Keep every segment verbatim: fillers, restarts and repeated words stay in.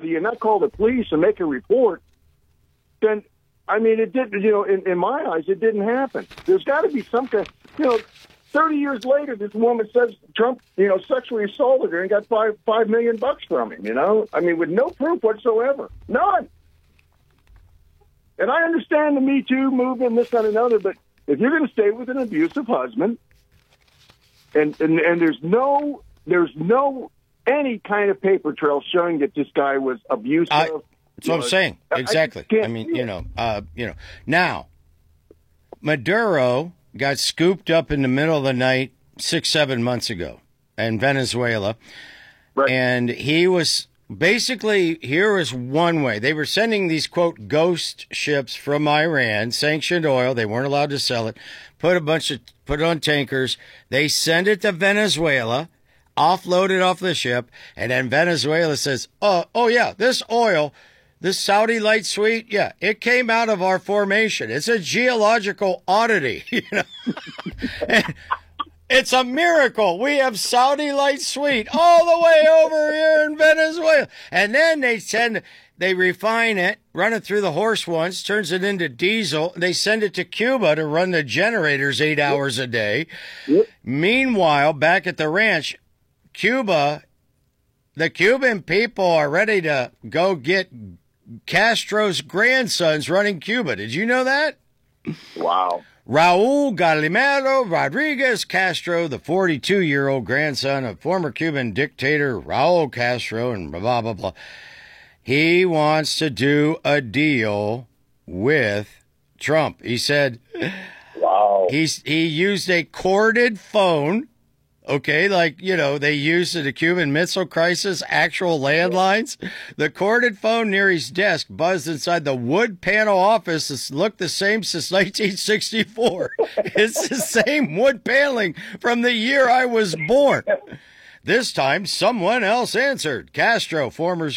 somebody and not call the police and make a report, then, I mean, it did, you know, in, in my eyes, it didn't happen. There's got to be some kind, you know, thirty years later, this woman says Trump, you know, sexually assaulted her and got five, five million bucks from him, you know? I mean, with no proof whatsoever. None. And I understand the Me Too movement, this, that, and another, but if you're going to stay with an abusive husband, and, and, and there's no, there's no, any kind of paper trail showing that this guy was abusive. I, that's what I'm saying. Exactly. I, I mean, you know, uh, you know, now, Maduro got scooped up in the middle of the night six, seven months ago in Venezuela. Right. And he was basically, here is one way. They were sending these, quote, ghost ships from Iran, sanctioned oil. They weren't allowed to sell it. Put a bunch of, put it on tankers. They send it to Venezuela, offload it off the ship. And then Venezuela says, oh, oh yeah, this oil, this Saudi Light Sweet, yeah, it came out of our formation. It's a geological oddity, you know. And it's a miracle. We have Saudi Light Sweet all the way over here in Venezuela. And then they send, they refine it, run it through the horse once, turns it into diesel. They send it to Cuba to run the generators eight hours a day. Yep. Meanwhile, back at the ranch, Cuba, the Cuban people are ready to go get Castro's grandsons running Cuba. Did you know that? Wow. Raul Galimero Rodriguez Castro, the forty-two-year-old grandson of former Cuban dictator Raul Castro, and blah, blah, blah. He wants to do a deal with Trump. He said, wow. He's, he used a corded phone. Okay, like, you know, they used in the Cuban Missile Crisis, actual landlines. The corded phone near his desk buzzed inside the wood panel office that's looked the same since nineteen sixty-four. It's the same wood paneling from the year I was born. This time, someone else answered. Castro, former,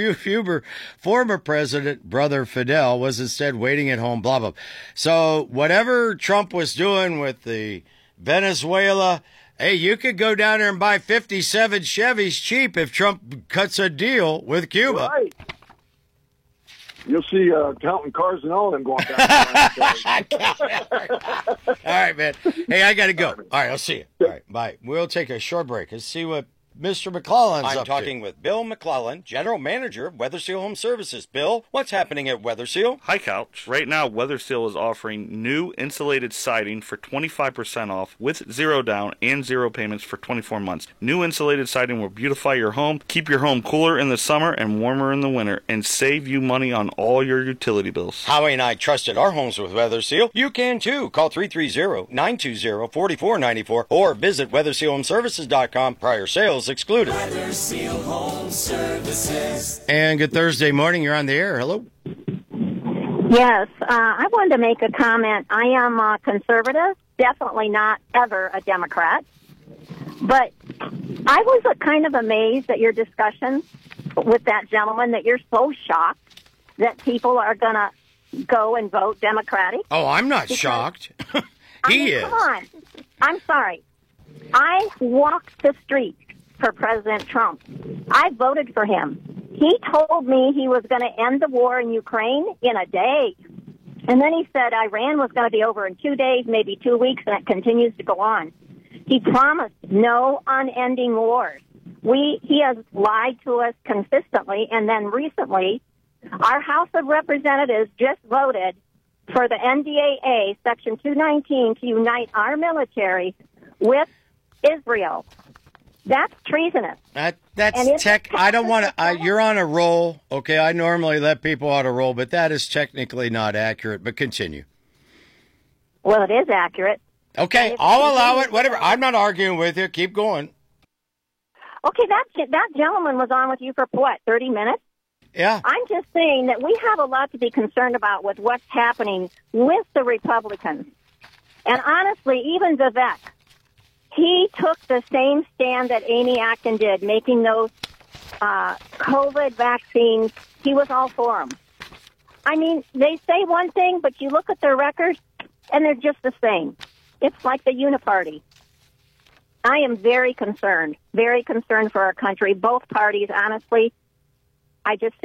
former president, brother Fidel, was instead waiting at home, blah, blah. So whatever Trump was doing with the Venezuela, hey, you could go down there and buy fifty-seven Chevys cheap if Trump cuts a deal with Cuba. Right. You'll see uh, counting cars and all of them going back. All right, man. Hey, I got to go. All right, I'll see you. All right, bye. We'll take a short break and see what Mister McClellan's I'm up talking to. with Bill McClellan, General Manager of Weather Seal Home Services. Bill, what's happening at Weather Seal? Hi, Couch. Right now, Weather Seal is offering new insulated siding for twenty-five percent off with zero down and zero payments for twenty-four months. New insulated siding will beautify your home, keep your home cooler in the summer and warmer in the winter, and save you money on all your utility bills. Howie and I trusted our homes with Weather Seal. You can too. Call three three zero, nine two zero, four four nine four or visit weather seal home services dot com. Prior sales excluded. Weather Seal Home Services. And good Thursday morning. You're on the air. Hello. Yes, uh, I wanted to make a comment. I am a conservative, definitely not ever a Democrat. But I was uh, kind of amazed at your discussion with that gentleman, that you're so shocked that people are going to go and vote Democratic. Oh, I'm not because, shocked. he I mean, is. Come on. I'm sorry. I walked the street for President Trump. I voted for him. He told me he was going to end the war in Ukraine in a day. And then he said Iran was going to be over in two days, maybe two weeks, and it continues to go on. He promised no unending wars. We, he has lied to us consistently, and then recently, our House of Representatives just voted for the N D A A, Section two nineteen, to unite our military with Israel. That's treasonous. That that's tech. I don't want to. You're on a roll, okay? I normally let people on a roll, but that is technically not accurate. But continue. Well, it is accurate. Okay, I'll allow it. Whatever. I'm not arguing with you. Keep going. Okay, that that gentleman was on with you for what, thirty minutes? Yeah. I'm just saying that we have a lot to be concerned about with what's happening with the Republicans. And honestly, even Vivek, he took the same stand that Amy Acton did, making those uh, COVID vaccines. He was all for them. I mean, they say one thing, but you look at their records, and they're just the same. It's like the Uniparty. I am very concerned, very concerned for our country. Both parties, honestly, I just